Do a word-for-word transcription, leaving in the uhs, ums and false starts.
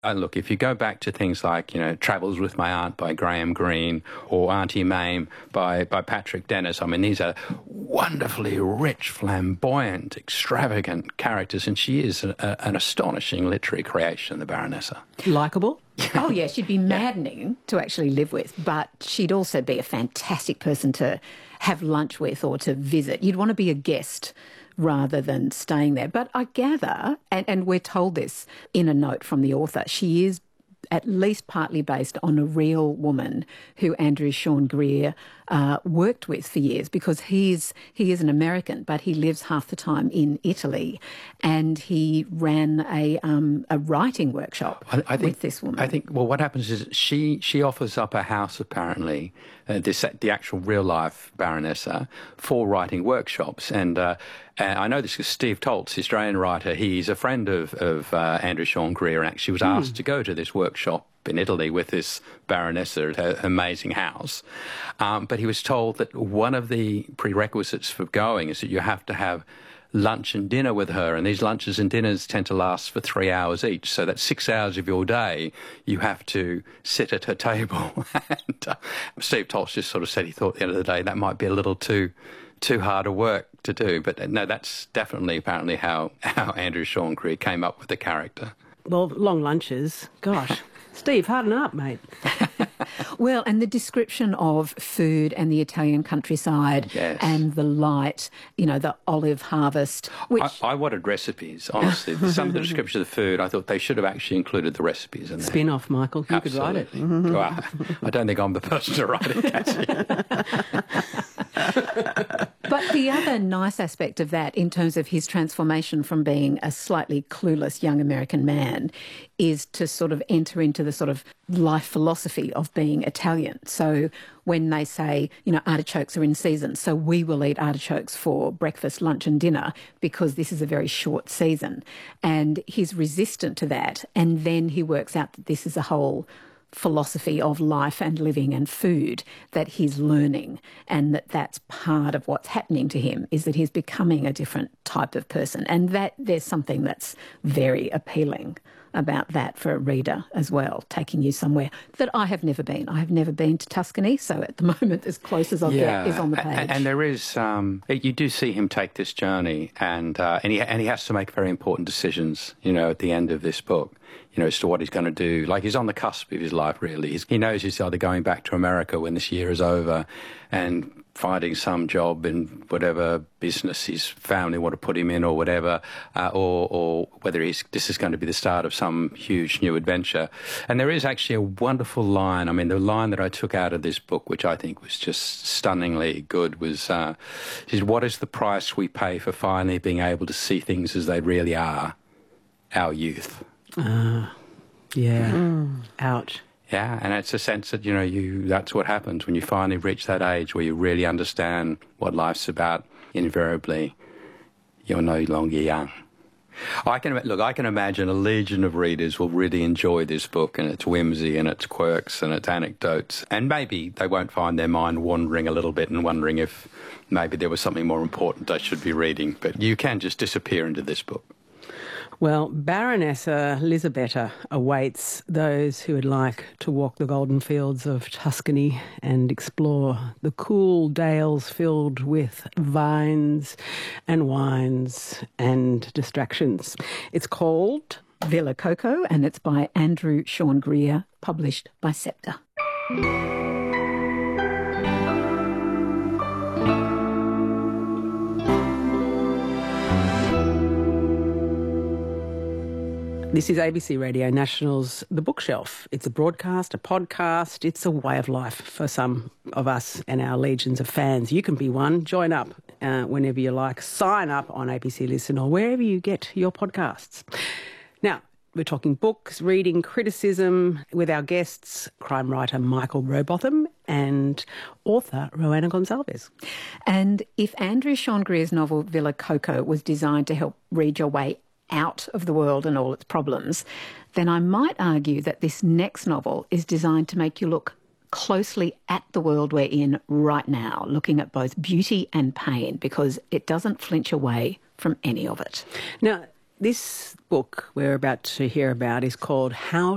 Uh, look, if you go back to things like, you know, Travels with My Aunt by Graham Greene or Auntie Mame by, by Patrick Dennis, I mean, these are wonderfully rich, flamboyant, extravagant characters, and she is a, a, an astonishing literary creation, the Baronessa. Likeable? Oh, yeah, she'd be maddening to actually live with, but she'd also be a fantastic person to have lunch with or to visit. You'd want to be a guest rather than staying there. But I gather, and, and we're told this in a note from the author, she is at least partly based on a real woman who Andrew Sean Greer uh, worked with for years, because he's he is an American, but he lives half the time in Italy, and he ran a um, a writing workshop I, I think, with this woman. I think, well, what happens is she she offers up a house, apparently, uh, this, the actual real-life Baronessa, for writing workshops, and uh, And I know this because Steve Toltz, the Australian writer, he's a friend of, of uh, Andrew Sean Greer, and actually was asked mm. to go to this workshop in Italy with this Baronessa at her amazing house. Um, but he was told that one of the prerequisites for going is that you have to have lunch and dinner with her, and these lunches and dinners tend to last for three hours each. So that's six hours of your day you have to sit at her table. and uh, Steve Toltz just sort of said he thought at the end of the day that might be a little too... too hard a work to do. But no, that's definitely apparently how, how Andrew Sean Greer came up with the character. Well, long lunches, gosh. Steve, harden up, mate. Well, and the description of food and the Italian countryside yes. and the light, you know, the olive harvest. Which I, I wanted recipes, honestly. Some of the description of the food, I thought they should have actually included the recipes in there. Spin-off, Michael. You Absolutely. could write it. Well, I don't think I'm the person to write it, Cassie. But the other nice aspect of that, in terms of his transformation from being a slightly clueless young American man, is to sort of enter into the sort of life philosophy of being Italian. So when they say, you know, artichokes are in season, so we will eat artichokes for breakfast, lunch and dinner because this is a very short season. And he's resistant to that. And then he works out that this is a whole philosophy of life and living and food that he's learning, and that that's part of what's happening to him, is that he's becoming a different type of person, and that there's something that's very appealing about that for a reader as well, taking you somewhere that I have never been. I have never been to Tuscany, so at the moment as close as I'll yeah. get is on the page. And, and there is, um, you do see him take this journey, and uh, and, he, and he has to make very important decisions, you know, at the end of this book, you know, as to what he's going to do. Like, he's on the cusp of his life, really. He's, he knows he's either going back to America when this year is over and finding some job in whatever business his family want to put him in or whatever, uh, or, or whether he's, this is going to be the start of some huge new adventure. And there is actually a wonderful line. I mean, the line that I took out of this book, which I think was just stunningly good, was, uh, is, what is the price we pay for finally being able to see things as they really are? Our youth. Ah, uh, yeah. Mm. Ouch. Yeah, and it's a sense that, you know, you that's what happens when you finally reach that age where you really understand what life's about. Invariably, you're no longer young. I can look. I can imagine a legion of readers will really enjoy this book and its whimsy and its quirks and its anecdotes, and maybe they won't find their mind wandering a little bit and wondering if maybe there was something more important I should be reading. But you can just disappear into this book. Well, Baronessa Lisabetta awaits those who would like to walk the golden fields of Tuscany and explore the cool dales filled with vines and wines and distractions. It's called Villa Coco, and it's by Andrew Sean Greer, published by Sceptre. This is A B C Radio National's The Bookshelf. It's a broadcast, a podcast. It's a way of life for some of us and our legions of fans. You can be one. Join up uh, whenever you like. Sign up on A B C Listen or wherever you get your podcasts. Now, we're talking books, reading, criticism with our guests, crime writer Michael Robotham and author Rowena Gonsalves. And if Andrew Sean Greer's novel Villa Coco was designed to help read your way out of the world and all its problems, then I might argue that this next novel is designed to make you look closely at the world we're in right now, looking at both beauty and pain, because it doesn't flinch away from any of it. Now, this book we're about to hear about is called How